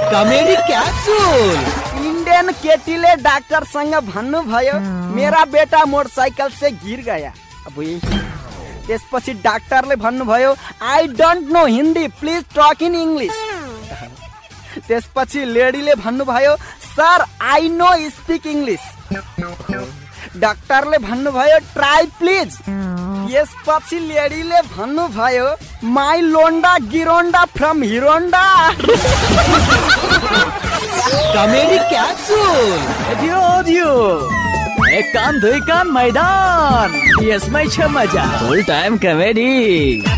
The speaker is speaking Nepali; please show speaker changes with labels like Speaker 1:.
Speaker 1: Comedy capsule.
Speaker 2: इंडियन केटीले डाक्टरसँग भन्नुभयो मेरा बेटा मोटरसाइकल से गिर गया। अब त्यसपछि डाक्टरले भन्नुभयो I don't know Hindi, please talk in English. त्यसपछि लेडीले भन्नुभयो sir I know speak English. डाक्टरले भन्नुभयो ट्राई प्लिज। यसपछि लेडीले भन्नुभयो माई लोन्डा गिरोन्डा फ्रम हिरोन्डा।
Speaker 1: Comedy capsule.
Speaker 3: दियो एक कान दुई कान मैदान, यसमै छ मजा। फुल टाइम कमेडी।